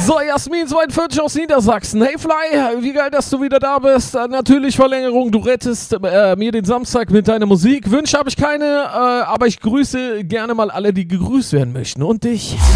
So, Jasmin 42 aus Niedersachsen. Hey Fly, wie geil, dass du wieder da bist. Natürlich Verlängerung, du rettest mir den Samstag mit deiner Musik. Wünsche habe ich keine, aber ich grüße gerne mal alle, die gegrüßt werden möchten. Und dich.